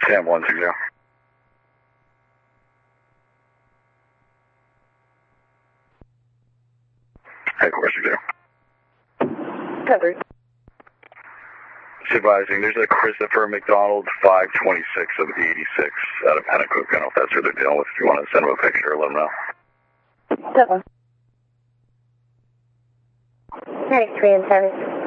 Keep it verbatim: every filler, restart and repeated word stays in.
Sam one six zero. Headquarters six zero. Covered. Just advising, there's a Christopher McDonald five twenty-six of the eighty-six out of Pennacook. I don't know if that's who they're dealing with. If you want to send them a picture, let them know. Seven. ninety-three and seven.